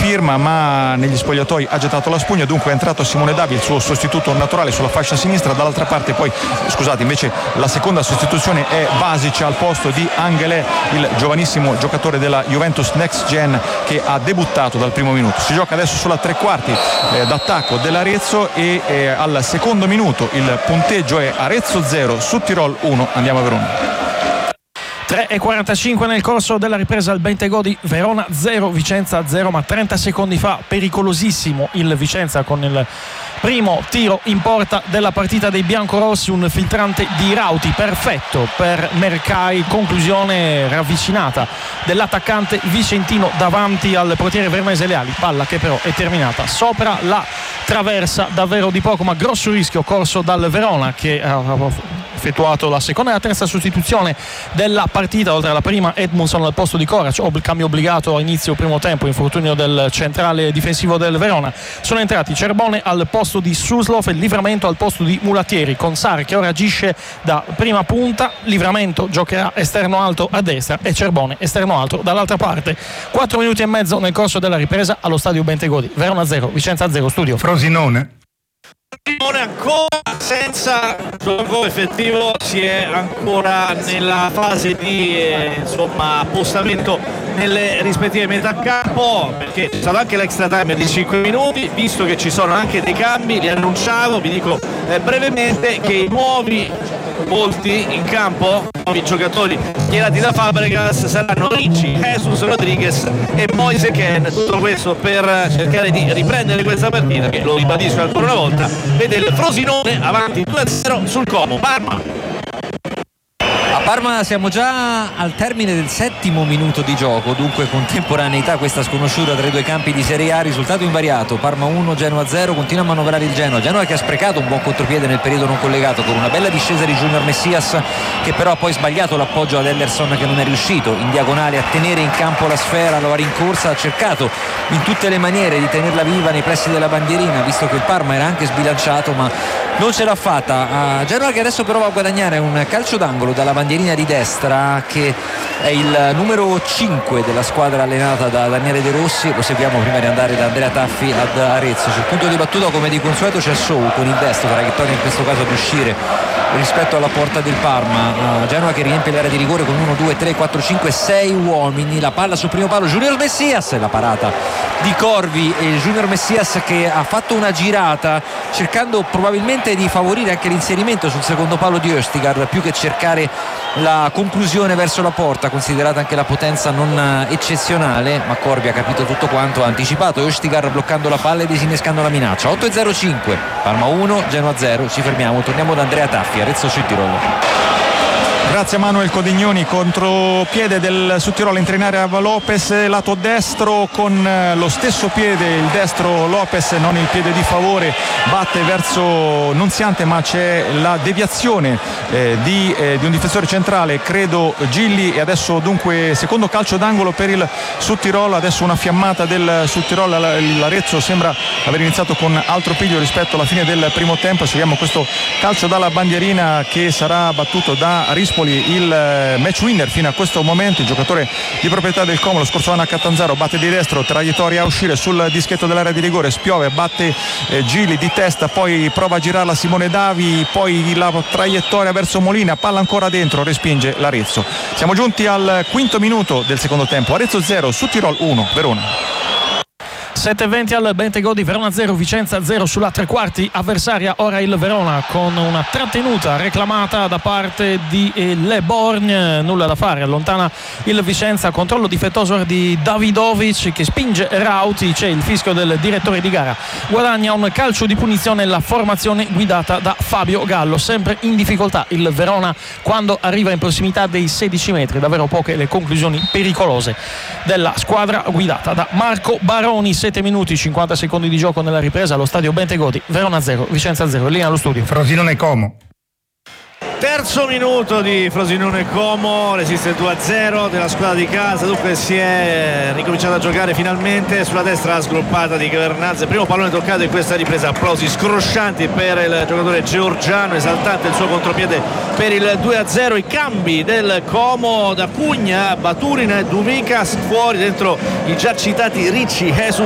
firma, ma negli spogliatoi ha gettato la spugna, dunque è entrato Simone Davi, il suo sostituto naturale, sulla fascia sinistra. Dall'altra parte poi, invece la seconda sostituzione è Vasic al posto di Angelè, il giovanissimo giocatore della Juventus Next Gen che ha debuttato dal primo minuto. Si gioca adesso sulla tre quarti d'attacco dell'Arezzo e al secondo minuto il punteggio è Arezzo 0, Südtirol 1. Andiamo a Verona. 3:45 nel corso della ripresa al Bentegodi, Verona 0, Vicenza 0, ma 30 secondi fa pericolosissimo il Vicenza con il primo tiro in porta della partita dei biancorossi, un filtrante di Rauti perfetto per Mercai, conclusione ravvicinata dell'attaccante vicentino davanti al portiere Vermese Leali, palla che però è terminata sopra la traversa, davvero di poco, ma grosso rischio corso dal Verona che ha effettuato la seconda e la terza sostituzione della partita. Oltre alla prima, Edmundson al posto di Korac, cambio obbligato a inizio primo tempo, infortunio del centrale difensivo del Verona. Sono entrati Cerbone al posto di Suslov e Livramento al posto di Mulattieri, con Sarri che ora agisce da prima punta. Livramento giocherà esterno alto a destra e Cerbone esterno alto dall'altra parte. 4 minuti e mezzo nel corso della ripresa allo stadio Bentegodi. Verona 0, Vicenza 0. Studio Frosinone ancora senza gioco effettivo, si è ancora nella fase di appostamento nelle rispettive metà campo, perché c'è stato anche l'extra time di 5 minuti, visto che ci sono anche dei cambi. Li annunciavo, vi dico brevemente che i nuovi volti in campo, nuovi giocatori chiamati da Fabregas, saranno Ricci, Jesus Rodriguez e Moise Ken. Tutto questo per cercare di riprendere questa partita che, lo ribadisco ancora una volta, vede il Frosinone avanti 2-0 sul Como. Parma. A Parma siamo già al termine del 7° minuto di gioco, dunque contemporaneità questa sconosciuta tra i due campi di Serie A, risultato invariato, Parma 1, Genoa 0, continua a manovrare il Genoa che ha sprecato un buon contropiede nel periodo non collegato con una bella discesa di Junior Messias, che però ha poi sbagliato l'appoggio ad Ellerson, che non è riuscito in diagonale a tenere in campo la sfera, lo ha rincorsa, ha cercato in tutte le maniere di tenerla viva nei pressi della bandierina, visto che il Parma era anche sbilanciato, ma non ce l'ha fatta. Genoa che adesso però va a guadagnare un calcio d'angolo dalla bandierina di destra, che è il numero 5 della squadra allenata da Daniele De Rossi. Lo seguiamo prima di andare da Andrea Taffi ad Arezzo. Sul punto di battuta, come di consueto, c'è Sou con il destro, traiettoria in questo caso ad uscire rispetto alla porta del Parma. Genoa che riempie l'area di rigore con 1, 2, 3, 4, 5, 6 uomini. La palla sul primo palo, Junior Messias, e la parata di Corvi, e Junior Messias che ha fatto una girata cercando probabilmente di favorire anche l'inserimento sul secondo palo di Östigar, più che cercare la conclusione verso la porta, considerata anche la potenza non eccezionale, ma Corvi ha capito tutto quanto, ha anticipato Östigar bloccando la palla e disinnescando la minaccia. 8-0-5, Parma 1, Genoa 0. Ci fermiamo, torniamo da Andrea Taffi, Arezzo Südtirol. Grazie a Manuel Codignoni, contropiede del Südtirol, entra in area Lopez, lato destro con lo stesso piede, il destro Lopez, non il piede di favore, batte verso Nunziante, ma c'è la deviazione di un difensore centrale, credo Gilli, e adesso dunque secondo calcio d'angolo per il Südtirol. Adesso una fiammata del Südtirol, l'Arezzo sembra aver iniziato con altro piglio rispetto alla fine del primo tempo. Seguiamo questo calcio dalla bandierina che sarà battuto da Rispoli, il match winner fino a questo momento, il giocatore di proprietà del Como, lo scorso anno a Catanzaro. Batte di destro, traiettoria a uscire sul dischetto dell'area di rigore, spiove, batte Gili di testa, poi prova a girarla Simone Davi, poi la traiettoria verso Molina, palla ancora dentro, respinge l'Arezzo. Siamo giunti al 5° minuto del secondo tempo, Arezzo 0, Südtirol 1, Verona. 7:20 al Bentegodi, Verona 0, Vicenza 0 sulla tre quarti avversaria. Ora il Verona con una trattenuta reclamata da parte di Le Borgne, nulla da fare, allontana il Vicenza, controllo difettoso di Davidovic che spinge Rauti, c'è il fischio del direttore di gara, guadagna un calcio di punizione la formazione guidata da Fabio Gallo. Sempre in difficoltà il Verona quando arriva in prossimità dei 16 metri, davvero poche le conclusioni pericolose della squadra guidata da Marco Baroni. 7 minuti 50 secondi di gioco nella ripresa allo stadio Bentegodi, Verona 0, Vicenza 0. Lì allo studio Frosinone Como. Terzo minuto di Frosinone Como, resiste 2-0 della squadra di casa, dunque si è ricominciato a giocare finalmente. Sulla destra la sgloppata di Cavernazze, primo pallone toccato in questa ripresa, applausi scroscianti per il giocatore georgiano, esaltante il suo contropiede per il 2-0. I cambi del Como, da Cugna, Baturin e Duvikas fuori, dentro i già citati Ricci, Jesus